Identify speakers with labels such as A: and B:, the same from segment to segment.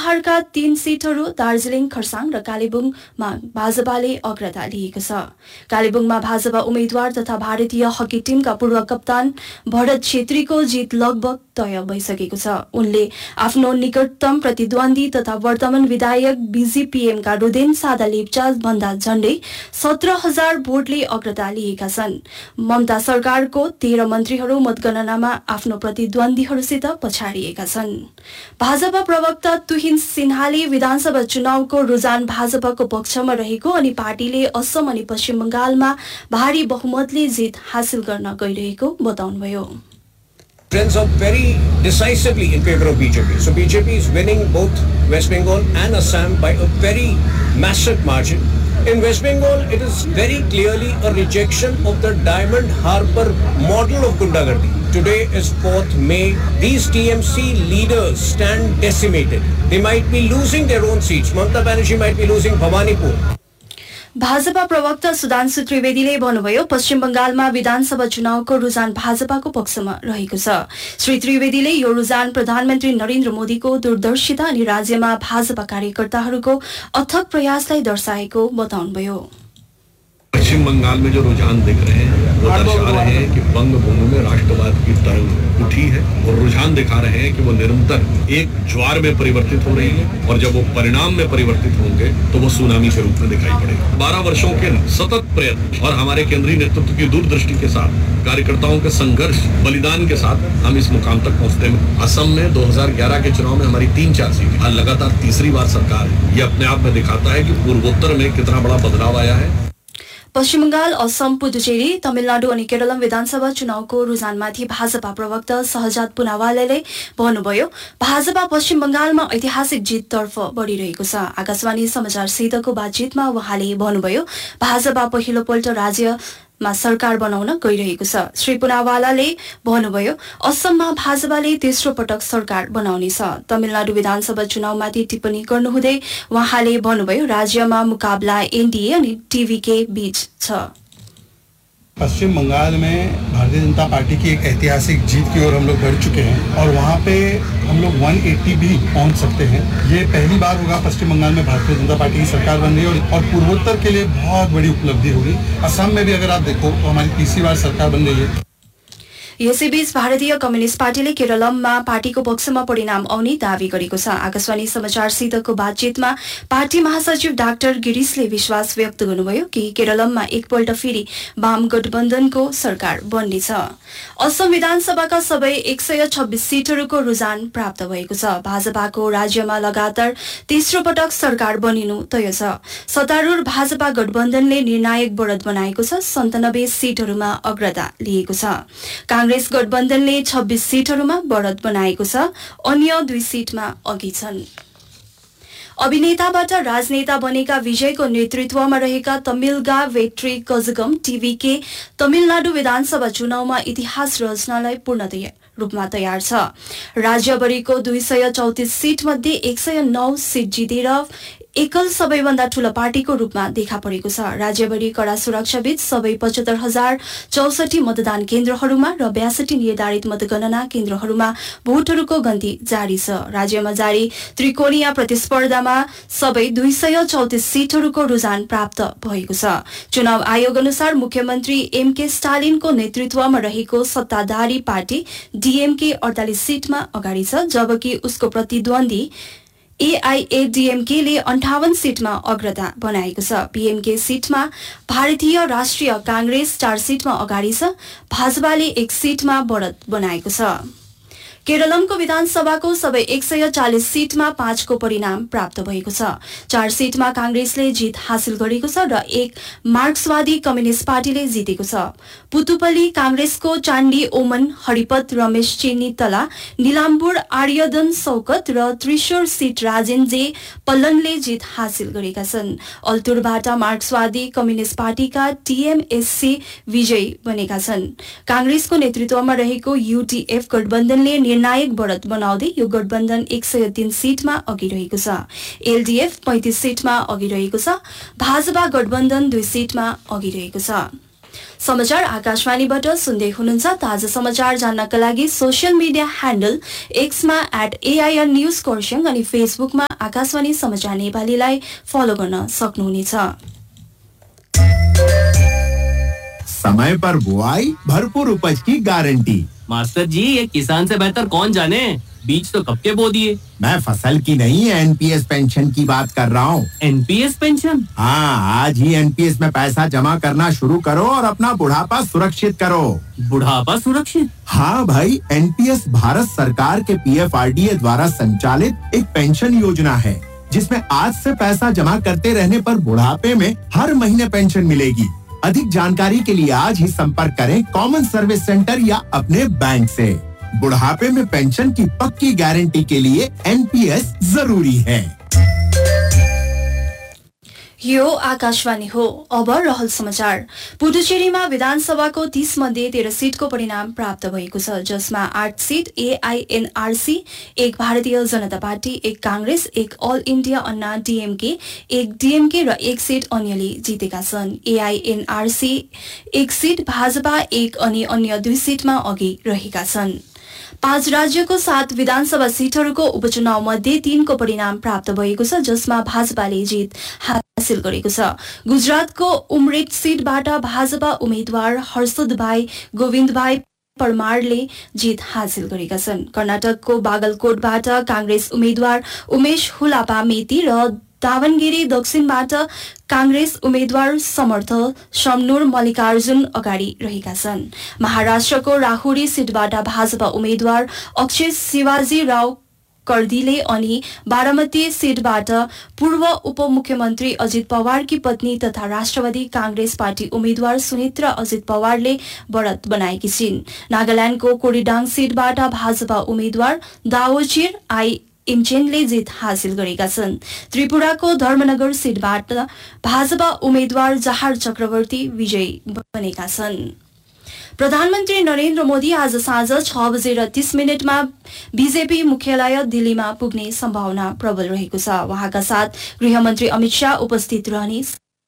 A: कुचबिहारका 3 सिटहरू दार्जिलिङ, खरसाङ र कालेबुङमा भाजपाले अग्रता लिएको छ। कालेबुङमा भाजपा उम्मेद्वार तथा भारतीय हकी टिमका पूर्व कप्तान भरत छेत्रीको जित लगभग तय भइसकेको छ। उनले आफ्नो निकटतम प्रतिद्वन्दी तथा वर्तमान विधायक बीजीपीएमका रुदेन सादा लेप्चा भन्दा झण्डै 17,000 भोटले अग्रता लिएका छन्। ममता सरकारको 13 मन्त्रीहरू मतगणनामा आफ्नो प्रतिद्वन्दीहरूसित पछाडिएका छन्। भाजपा प्रवक्ता तुहिन सिन्हाले विधानसभा चुनावको रुझान भाजपाको पक्षमा रहेको अनि पार्टीले असम अनि पश्चिम बंगालमा भारी बहुमतले जित हासिल गर्न गइरहेको बताउनुभयो।
B: Trends are very decisively in favor of BJP. So BJP is winning both West Bengal and Assam by a very massive margin. In West Bengal, it is very clearly a rejection of the Diamond Harbour model of Gundagardi. Today is 4th May. These TMC leaders stand decimated. They might be losing their own seats. Mamata Banerjee might be losing Bhawanipur.
A: Bhajpa प्रवक्ता सुधांशु त्रिवेदीले भन्नुभयो, पश्चिम बंगालमा विधानसभा चुनावको रुझान भाजपाको पक्षमा रहेको छ। श्री त्रिवेदीले यो रुझान प्रधानमन्त्री नरेन्द्र मोदीको दूरदर्शिता अनि राज्यमा भाजपा कार्यकर्ताहरूको अथक प्रयासलाई दर्शाएको बताउनुभयो।
C: पश्चिम बंगाल में जो रुझान दिख रहे हैं वो दर्शा रहे हैं कि बंगभूमि में राष्ट्रवाद की तरंग उठी है और रुझान दिखा रहे हैं कि वो निरंतर एक ज्वार में परिवर्तित हो रही है और जब वो परिणाम में परिवर्तित होंगे तो वो सुनामी के रूप में दिखाई पड़ेगा। 12 वर्षों के सतत प्रयत्न और हमारे केंद्रीय नेतृत्व की दूरदृष्टि के साथ कार्यकर्ताओं के संघर्ष बलिदान के साथ हम इस मुकाम तक पहुंचते हैं। असम में 2011 के चुनाव में हमारी 3-4 सीटें, आज लगातार तीसरी बार सरकार है। ये अपने आप में दिखाता है कि पूर्वोत्तर में कितना बड़ा बदलाव आया है।
A: पश्चिम बंगाल, असम, पुदुचेरी, तमिलनाडु अनि केरलम विधानसभा चुनावको रुझानमाथि भाजपा प्रवक्ता सहजात पुनावालाले भन्नुभयो, भाजपा पश्चिम बंगालमा ऐतिहासिक जिततर्फ बढ़िरहेको छ। आकाशवाणी समाचारसितको बातचितमा उहाँले भन्नुभयो, भाजपा पहिलोपल्ट राज्यमा सरकार बनाउन गइरहेको छ। श्री पुनावालाले भन्नुभयो, असममा भाजपाले तेस्रो पटक सरकार बनाउनेछ। तमिलनाडु विधानसभा चुनावमाथि टिप्पणी गर्नुहुँदै उहाँले भन्नुभयो, राज्यमा मुकाबला एनडीए अनि टीवीके बीच छ।
D: पश्चिम बंगाल में भारतीय जनता पार्टी की एक ऐतिहासिक जीत की ओर हम लोग बढ़ चुके हैं और वहाँ पे हम लोग 180 भी पहुँच सकते हैं। ये पहली बार होगा पश्चिम बंगाल में भारतीय जनता पार्टी की सरकार बन रही है और पूर्वोत्तर के लिए बहुत बड़ी उपलब्धि होगी। असम में भी अगर आप देखो तो हमारी तीसरी बार सरकार बन रही है।
A: यसैबीच भारतीय कम्युनिस्ट पार्टीले केरलममा पार्टीको पक्षमा परिणाम आउने दावी गरेको छ। आकाशवाणी समाचारसितको बातचितमा पार्टी महासचिव डाक्टर गिरीशले विश्वास व्यक्त गर्नुभयो कि केरलममा एकपल्ट फेरि वाम गठबन्धनको सरकार बन्नेछ। असम विधानसभाका सबै 126 सीटहरूको रुझान प्राप्त भएको छ। भाजपाको राज्यमा लगातार तेस्रो पटक सरकार बनिनु तय छ। सत्तारूढ भाजपा गठबन्धनले निर्णायक बढ़त बनाएको छ। 97 सीटहरूमा अग्रता लिएको छ। कांग्रेस गठबन्धनले 26 सीटहरूमा बढ़त बनाएको छ। अन्य 2 सीटमा अघि छन्। अभिनेताबाट राजनेता बनेका विजयको नेतृत्वमा रहेका तमिलगा वेट्री कजगम टीवीके तमिलनाडु विधानसभा चुनावमा इतिहास रचनालाई पूर्णतया रूपमा तयार छ। राज्यभरिको 234 सीट मध्ये 109 सीट जितेर एकल सबैभन्दा ठूलो पार्टीको रूपमा देखा परेको छ। राज्यभरि कड़ा सुरक्षाबीच सबै 75,064 मतदान केन्द्रहरूमा र 62 निर्धारित मतगणना केन्द्रहरूमा भोटहरूको गन्ती जारी छ। राज्यमा जारी त्रिकोणीय प्रतिस्पर्धामा सबै 234 सीटहरूको रुझान प्राप्त भएको छ। चुनाव आयोग अनुसार मुख्यमन्त्री एमके स्टालिनको नेतृत्वमा रहेको सत्ताधारी पार्टी डीएमके 48 सीटमा अगाडि छ, जबकि उसको प्रतिद्वन्दी एआईएडीएमके ले 58 सीटमा अग्रता बनाएको छ। पीएमके सीटमा भारतीय राष्ट्रिय कांग्रेस 4 सीटमा अगाडि छ। भाजपाले 1 सीटमा बढ़त बनाएको छ। केरलमको विधानसभाको सबै 140 सीटमा 5 को परिणाम प्राप्त भएको छ। 4 सीटमा कांग्रेसले जित हासिल गरेको छ र 1 मार्क्सवादी कम्युनिस्ट पार्टीले जितेको छ। पुतुपल्ली कांग्रेसको चाण्डी ओमन हरिपत रमेश चेन्नीतला निलाम्बुर आर्यदन सौकत र त्रिशूर सीट राजेन्जे पल्लनले जित हासिल गरेका छन्। अल्तुरबाट मार्क्सवादी कम्युनिस्ट पार्टीका टीएमएससी विजयी बनेका छन्। कांग्रेसको नेतृत्वमा रहेको यूटीएफ गठबन्धनले निर्णायक बढ़त बनाउँदै यो गठबन्धन 103 सीटमा अघि रहेको छ। एलडीएफ 35 सीटमा अघि रहेको छ। भाजपा गठबन्धन 2 सीटमा अघि रहेको छ। समाचार आकाशवाणीबाट सुन्दै हुनुहुन्छ। ताजा समाचार जान्नका लागि social media handle एक्समा @AIR news Kurseong अनि फेसबुकमा आकाशवाणी समाचार नेपालीलाई फलो गर्न सक्नुहुनेछ।
E: समय पर बुआई, भरपूर उपज की गारंटी।
F: मास्टर जी, ये किसान से बेहतर कौन जाने? बीज तो कब के बो दिए।
E: मैं फसल की नहीं, NPS पेंशन की बात कर रहा हूँ।
F: NPS pension?
E: हाँ, आज ही NPS में पैसा जमा करना शुरू करो और अपना बुढ़ापा सुरक्षित करो।
F: बुढ़ापा सुरक्षित?
E: हाँ भाई, NPS भारत सरकार के PFRDA द्वारा संचालित एक पेंशन योजना है, जिसमें आज से पैसा जमा करते रहने पर बुढ़ापे में हर महीने पेंशन मिलेगी। अधिक जानकारी के लिए आज ही संपर्क करें कॉमन सर्विस सेंटर या अपने बैंक से। बुढ़ापे में पेंशन की पक्की गारंटी के लिए NPS जरूरी है।
A: यो आकाशवाणी हो। अब रहल समाचार। पुडुचेरीमा विधानसभाको 30 मध्ये 13 सीटको परिणाम प्राप्त भएको छ, जसमा 8 seat AINRC, 1 Bharatiya Janata party, 1 Congress, 1 all India Anna DMK, 1 DMK र 1 सीट अन्यले जितेका छन्। AINRC 1 सीट, भाजपा 1 अनि अन्य 2 सीटमा अघि रहेका छन्। 5 राज्यको 7 विधानसभा सीटहरूको उपचुनाव मध्ये 3 को परिणाम प्राप्त भएको छ, जसमा भाजपाले जित हासिल गरेको छ। गुजरातको उमरेड सीटबाट भाजपा उम्मेद्वार हर्षदभाई गोविन्दभाई परमारले जित हासिल गरेका छन्। कर्नाटकको बागलकोटबाट कांग्रेस उम्मेद्वार उमेश हुलापा मेती र दावनगिरी दक्षिणबाट कांग्रेस उम्मेद्वार समर्थ शमनूर मल्लिकार्जुन अगाडि रहेका छन्। महाराष्ट्रको राहुरी सीटबाट भाजपा उम्मेद्वार अक्षय शिवाजी राव कर्दीले अनि बारामती सीटबाट पूर्व उपमुख्यमन्त्री अजित पवारकी पत्नी तथा राष्ट्रवादी कांग्रेस पार्टी उम्मेद्वार सुनेत्रा अजित पवारले बढ़त बनाएकी छिन्। नागाल्याण्डको कोरिडाङ सीटबाट भाजपा उम्मेद्वार दाओचिर आई इन्चेनले जित हासिल गरेका छन्। त्रिपुराको धर्मनगर सीटबाट भाजपा उम्मेद्वार जहार चक्रवर्ती विजयी बनेका छन्। प्रधानमन्त्री नरेन्द्र मोदी आज साँझ 6:30 बीजेपी मुख्यालय दिल्लीमा पुग्ने सम्भावना प्रबल रहेको छ। उहाँका साथ गृहमन्त्री अमित शाह उपस्थित रहने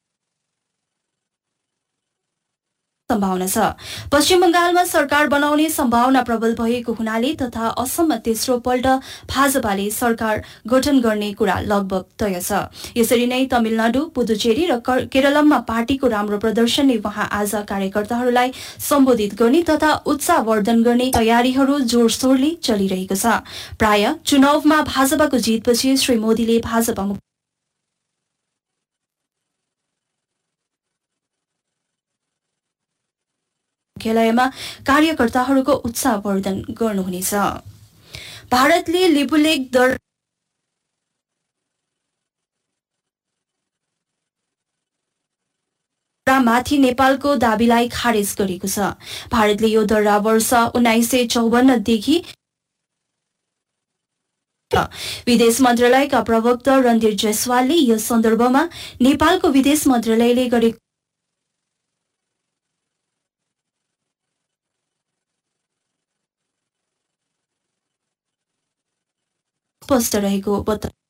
A: सम्भावना छ। पश्चिम बंगालमा सरकार बनाउने सम्भावना प्रबल भएको हुनाले तथा असममा तेस्रो पल्ट भाजपाले सरकार गठन गर्ने कुरा लगभग तय छ। यसरी नै तमिलनाडु, पुदुचेरी र केरलमा पार्टीको राम्रो प्रदर्शनले उहाँ आज कार्यकर्ताहरूलाई सम्बोधित गर्ने तथा उत्साहवर्धन गर्ने तयारीहरू जोरशोरले चलिरहेको छ। प्राय चुनावमा भाजपाको जितपछि श्री मोदीले भाजपा मुख्यालयमा कार्यकर्ताहरूको उत्साहवर्धन गर्नुहुनेछ। भारतले लिपुलेख माथि नेपालको दाबीलाई खारेज गरेको छ। भारतले यो दर्रा वर्ष 1954 देखि विदेश मन्त्रालयका प्रवक्ता रणधीर जयसवालले यस सन्दर्भमा नेपालको विदेश मन्त्रालयले गरेको स्पष्ट रहेको बताए।